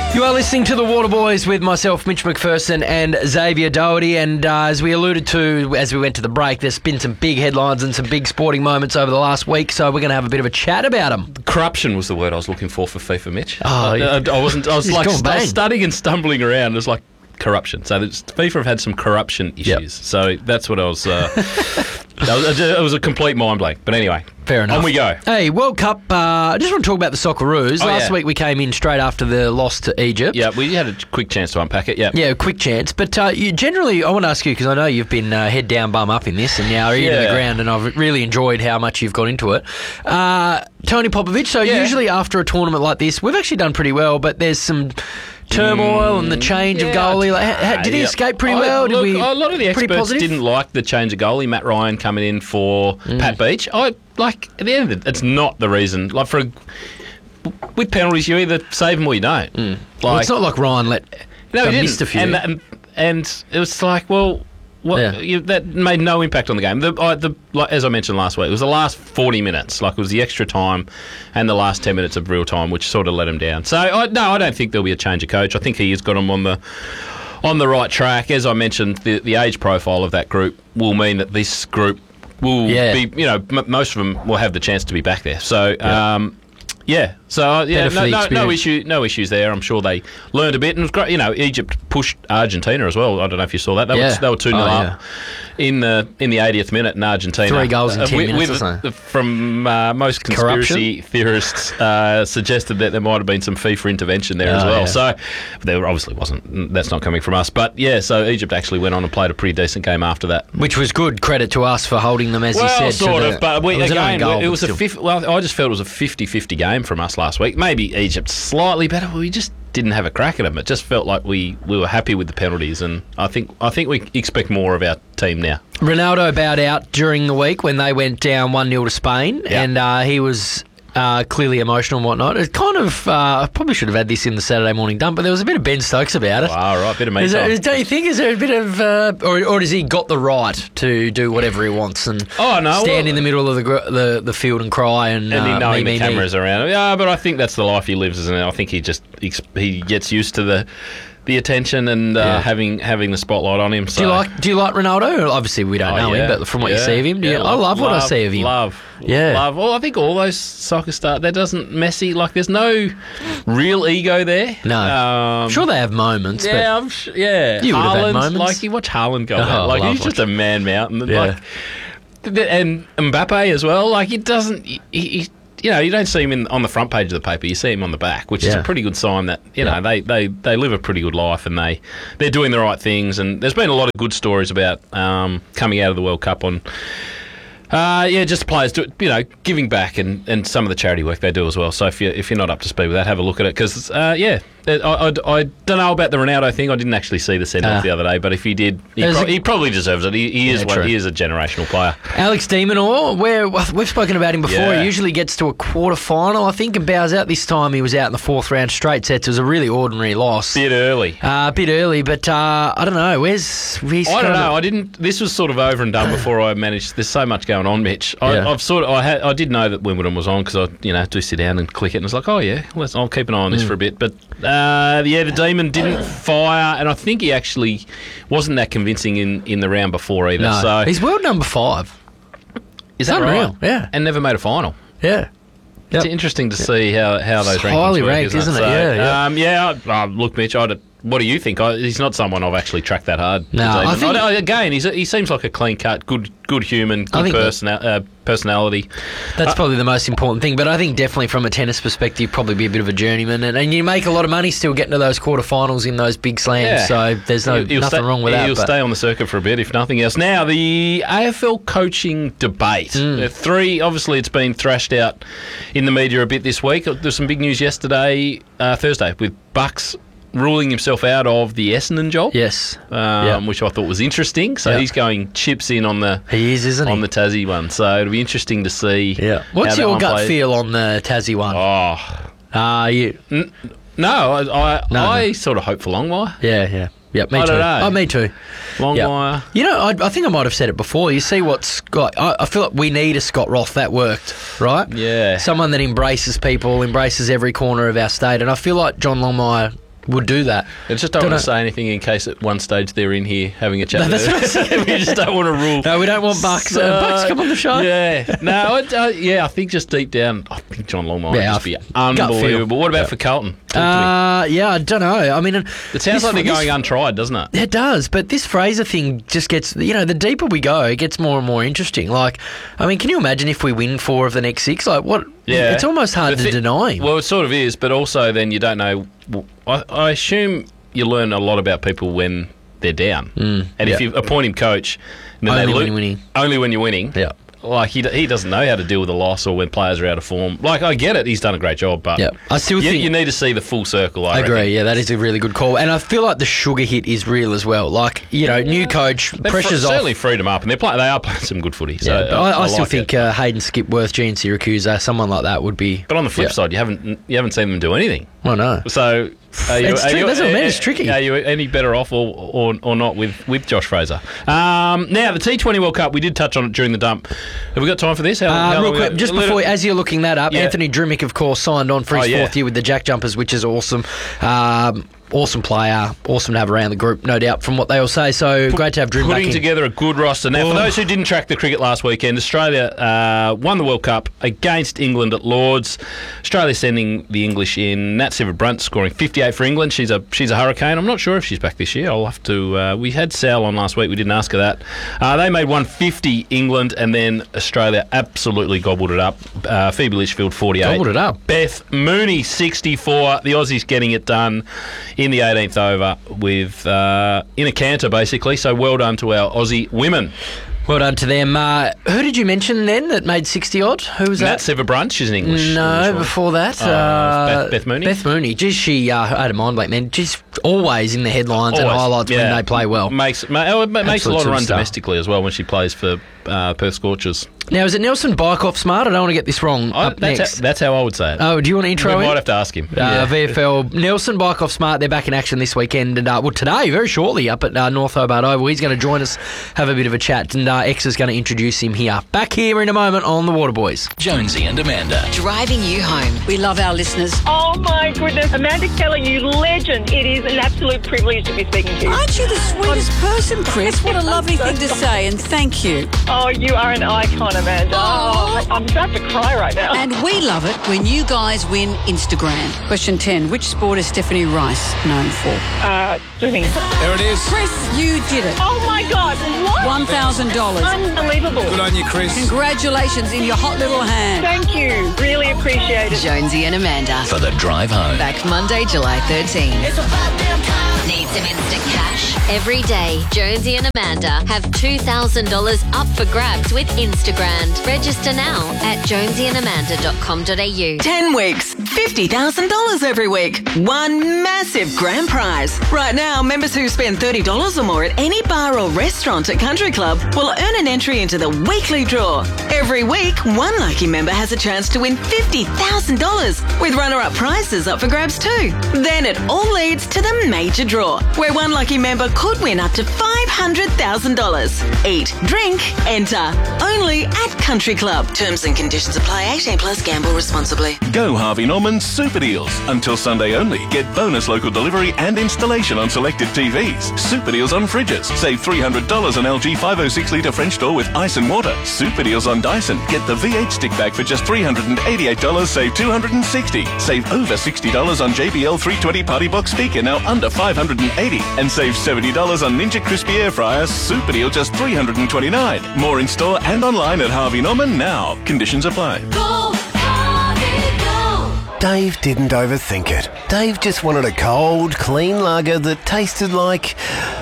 You are listening to The Waterboys with myself, Mitch McPherson, and Xavier Doherty. And as we alluded to as we went to the break, there's been some big headlines and some big sporting moments over the last week, so we're going to have a bit of a chat about them. Corruption was the word I was looking for FIFA, Mitch. Oh, I was studying and stumbling around. It was like corruption. So FIFA have had some corruption issues. Yep. So that's what I was... it was a complete mind blank. But anyway, fair enough. On we go. Hey, World Cup, I just want to talk about the Socceroos. Last week we came in straight after the loss to Egypt. Yeah, we had a quick chance to unpack it, yeah. Yeah, a quick chance. But generally, I want to ask you, because I know you've been head down, bum up in this, and now ear to the ground, and I've really enjoyed how much you've got into it. Tony Popovic, so usually after a tournament like this, we've actually done pretty well, but there's some turmoil and the change of goalie. Did he escape pretty well? A lot of the experts didn't like the change of goalie. Matt Ryan coming in for Pat Beach. At the end of it, it's not the reason. With penalties, you either save them or you don't. Well, it's not like Ryan missed a few. And it was like, well... that made no impact on the game. As I mentioned last week, it was the last 40 minutes. It was the extra time and the last 10 minutes of real time, which sort of let him down. So, I don't think there'll be a change of coach. I think he has got him on the right track. As I mentioned, the age profile of that group will mean that this group will be, most of them will have the chance to be back there. So, no issues there. I'm sure they learned a bit, and it was great. Egypt pushed Argentina as well. I don't know if you saw that. They were 2-0 up in the 80th minute in Argentina. 3 goals in 10 minutes or something. From most conspiracy theorists suggested that there might have been some FIFA intervention there as well. Yeah. So there obviously wasn't. That's not coming from us. But so Egypt actually went on and played a pretty decent game after that, which was good. Credit to us for holding them, as you said. Sort of. But I just felt it was a 50-50 game from us last week. Maybe Egypt slightly better, but we just didn't have a crack at them. It just felt like we were happy with the penalties, and I think we expect more of our team now. Ronaldo bowed out during the week when they went down 1-0 to Spain, and he was clearly emotional and whatnot. It kind of, I probably should have had this in the Saturday morning dump, but there was a bit of Ben Stokes about it. All right, bit of me time. Don't you think? Is there a bit of, or has he got the right to do whatever he wants and stand in the middle of the field and cry and knowing the cameras around him? Yeah, but I think that's the life he lives, isn't it? I think he gets used to the attention and having the spotlight on him. So. Do you like Ronaldo? Obviously, we don't know him, but from what you see of him, I love what I see of him. Love. Well, I think all those soccer stars. That doesn't Messi. There's no real ego there. No, I'm sure they have moments. Yeah, but you would have had moments. You watch Haaland go. He's just a man mountain. And Mbappe as well. He doesn't. You don't see him on the front page of the paper. You see him on the back, which is a pretty good sign that they live a pretty good life and they're doing the right things. And there's been a lot of good stories about coming out of the World Cup on. Just players giving back and some of the charity work they do as well. So if you're not up to speed with that, have a look at it because I don't know about the Ronaldo thing. I didn't actually see the send-off the other day, but if he did, he probably deserves it. He is a generational player. Alex de Minaur, we've spoken about him before. Yeah. He usually gets to a quarter-final, I think, and bows out. This time he was out in the 4th round straight sets. It was a really ordinary loss. Bit early, but I don't know. I don't know. I didn't. This was sort of over and done before I managed. There's so much going on, Mitch. I did know that Wimbledon was on because I do sit down and click it, and it's like, I'll keep an eye on this for a bit, but. The Demon didn't fire, and I think he actually wasn't that convincing in the round before either. No, so he's world number 5. Is that unreal? Right? Yeah, and never made a final. Yeah, it's interesting to see how those rankings highly work, ranked, isn't it? So, look, Mitch, what do you think? He's not someone I've actually tracked that hard. No, he seems like a clean cut, good human, good personality. That's probably the most important thing. But I think definitely from a tennis perspective, probably be a bit of a journeyman, and you make a lot of money still getting to those quarterfinals in those big slams. Yeah. So there's nothing wrong with that. He'll stay on the circuit for a bit, if nothing else. Now the AFL coaching debate. Obviously, it's been thrashed out in the media a bit this week. There's some big news yesterday, Thursday, with Bucks ruling himself out of the Essendon job. Yes. Which I thought was interesting. So he's going chips in on the isn't he? On the Tassie one. So it'll be interesting to see. Yeah. What's your gut feel on the Tassie one? I sort of hope for Longmire. Yeah. Yeah, me too. Oh, me too. Longmire. I think I might have said it before. You see what Scott... I feel like we need a Scott Roth. That worked, right? Yeah. Someone that embraces people, embraces every corner of our state. And I feel like John Longmire would do that. I just don't want to say anything in case at one stage they're in here having a chat. No, that's what I'm saying. We just don't want to rule. No, we don't want Bucks. Bucks come on the show. Yeah. No, I think just deep down, I think John Longmire would just be unbelievable. What about for Carlton? I don't know. I mean, it sounds like they're going untried, doesn't it? It does, but this Fraser thing just gets, the deeper we go, it gets more and more interesting. Like, I mean, can you imagine if we win 4 of the next 6? Like, what? Yeah. It's almost hard to deny him. Well, it sort of is, but also then you don't know. I assume you learn a lot about people when they're down. And if you appoint him coach, and then only when you're winning. Only when you're winning. Yeah. Like, he doesn't know how to deal with a loss or when players are out of form. Like, I get it. He's done a great job, but I still think you need to see the full circle, I agree. reckon. Yeah, that is a really good call. And I feel like the sugar hit is real as well. Like, new coach, pressure's off. Certainly freed them up, and they are playing some good footy. So I still think Hayden Skipworth, Gene Syracuse, someone like that would be... But on the flip side, you haven't seen them do anything. Oh, no. So... That's what I mean. It's tricky. Are you any better off or not with Josh Fraser? Now, the T20 World Cup, we did touch on it during the dump. Have we got time for this? Real quick, just before, as you're looking that up, Anthony Drimmick, of course, signed on for his 4th year with the Jack Jumpers, which is awesome. Awesome player, awesome to have around the group, no doubt, from what they all say. So great to have Drim back in. Putting together a good roster. Now, for those who didn't track the cricket last weekend, Australia won the World Cup against England at Lords. Australia sending the English in. Nat Sciver-Brunt scoring 58 for England. She's a hurricane. I'm not sure if she's back this year. I'll have to... we had Sal on last week. We didn't ask her that. They made 150 England, and then Australia absolutely gobbled it up. Phoebe Litchfield 48. Gobbled it up. Beth Mooney 64. The Aussies getting it done in the 18th over with in a canter, basically. So well done to our Aussie women. Well done to them. Who did you mention then that made 60-odd? Who was that? Nat Sciver-Brunt. She's an English. No, before that. Beth Mooney. Beth Mooney. Geez, she had a mind blank, man. She's always in the headlines and highlights when they play well. Makes a lot of runs domestically as well when she plays for Perth Scorchers. Now, is it Nelson Bykoff Smart? I don't want to get this wrong. That's how I would say it. Oh, do you want to intro him? We might have to ask him. VFL. Nelson Bykoff Smart, they're back in action this weekend. And today, very shortly, up at North Hobart Oval. He's going to join us, have a bit of a chat. And X is going to introduce him here. Back here in a moment on The Waterboys. Jonesy and Amanda. Driving you home. We love our listeners. Oh, my goodness. Amanda Keller, you legend. It is an absolute privilege to be speaking to you. Aren't you the sweetest person, Chris? What a lovely thing to say, and thank you. Oh, you are an icon, Amanda. Oh, I'm about to cry right now. And we love it when you guys win Instagram. Question 10. Which sport is Stephanie Rice known for? Swimming. There it is. Chris, you did it. Oh, my God. What? $1,000. Unbelievable. Good on you, Chris. Congratulations in your hot little hand. Thank you. Really appreciate it. Jonesy and Amanda. For the drive home. Back Monday, July 13th. It's about damn time. Need some instant cash? Every day, Jonesy and Amanda have $2,000 up for grabs with Instagram. Register now at jonesyandamanda.com.au. 10 weeks, $50,000 every week. One massive grand prize. Right now, members who spend $30 or more at any bar or restaurant at Country Club will earn an entry into the weekly draw. Every week, one lucky member has a chance to win $50,000 with runner-up prizes up for grabs too. Then it all leads to the major draw, where one lucky member could win up to $500,000. Eat, drink, enter. Only at Country Club. Terms and conditions apply. 18 plus. Gamble responsibly. Go Harvey Norman's Super Deals. Until Sunday only. Get bonus local delivery and installation on selected TVs. Super Deals on fridges. Save $300 on LG 506 litre French door with ice and water. Super Deals on Dyson. Get the V8 stick bag for just $388. Save $260. Save over $60 on JBL 320 Party Box speaker, now under $580. And save $70 on Ninja Crispy Air Fryer. Super Deal just $329. More in store and online at Harvey Norman now. Conditions apply. Go, Harvey, go. Dave didn't overthink it. Dave just wanted a cold, clean lager that tasted like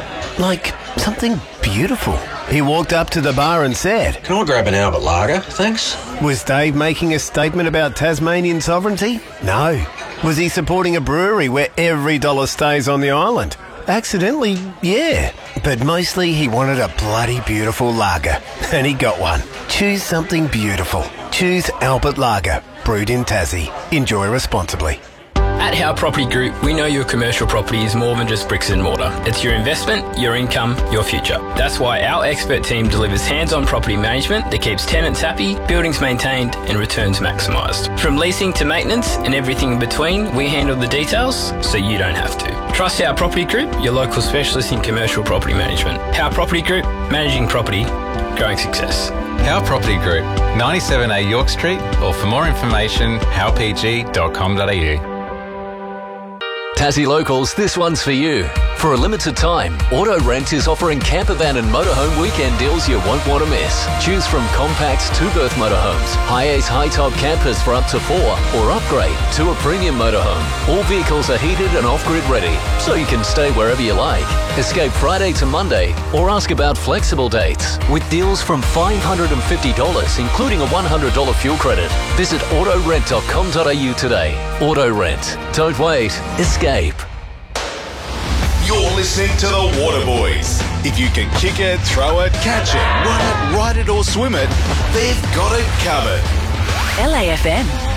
something beautiful. He walked up to the bar and said, "Can I grab an Albert Lager, thanks?" Was Dave making a statement about Tasmanian sovereignty? No. Was he supporting a brewery where every dollar stays on the island? Accidentally, yeah. But mostly he wanted a bloody beautiful lager. And he got one. Choose something beautiful. Choose Albert Lager. Brewed in Tassie. Enjoy responsibly. At Howe Property Group, we know your commercial property is more than just bricks and mortar. It's your investment, your income, your future. That's why our expert team delivers hands-on property management that keeps tenants happy, buildings maintained and returns maximised. From leasing to maintenance and everything in between, we handle the details so you don't have to. Trust Our Property Group, your local specialist in commercial property management. Our Property Group, managing property, growing success. Our Property Group, 97A York Street, or for more information, howpg.com.au. Tassie Locals, this one's for you. For a limited time, Auto Rent is offering campervan and motorhome weekend deals you won't want to miss. Choose from compact 2-berth motorhomes, high-ace high-top campers for up to 4, or upgrade to a premium motorhome. All vehicles are heated and off-grid ready, so you can stay wherever you like. Escape Friday to Monday, or ask about flexible dates. With deals from $550, including a $100 fuel credit. Visit autorent.com.au today. Auto Rent. Don't wait. Escape. You're listening to the Waterboys. If you can kick it, throw it, catch it, run it, ride it or swim it, they've got it covered. LAFM.